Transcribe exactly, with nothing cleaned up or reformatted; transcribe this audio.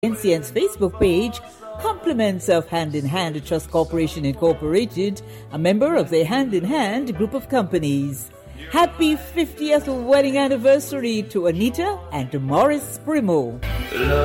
N C N's Facebook page, compliments of Hand in Hand Trust Corporation Incorporated, a member of the Hand in Hand group of companies. Happy fiftieth wedding anniversary to Anita and to Morris Primo.